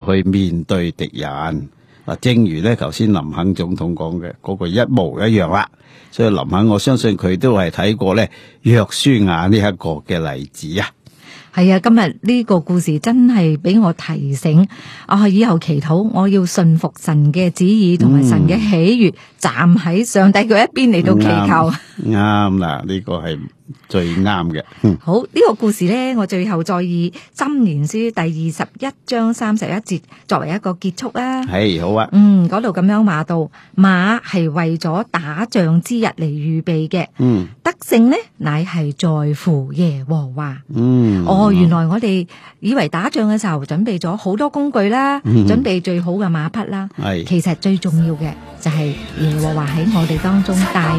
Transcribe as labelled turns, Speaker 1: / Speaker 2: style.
Speaker 1: 去面對敵人。正如咧頭先林肯總統講嘅嗰個一模一樣啦。所以林肯我相信佢都係睇過咧約書亞呢一個嘅例子啊。
Speaker 2: 係啊，今日呢個故事真係俾我提醒，以後祈禱我要順服神嘅旨意同埋神嘅喜悅，站喺上帝嘅一邊嚟到祈求。
Speaker 1: 啱啦，呢個係最啱嘅。
Speaker 2: 好，呢個故事呢，我最後再以箴言書第21章31節作為一個結束啊。
Speaker 1: 係，好啊。
Speaker 2: 嗰度咁樣話到，馬係為咗打仗之日嚟預備嘅。得勝呢，乃係在乎耶和華。原來我哋以為打仗嘅時候準備咗好多工具啦，準備最好嘅馬匹啦。其實最重要嘅就係耶和華喺我哋當中帶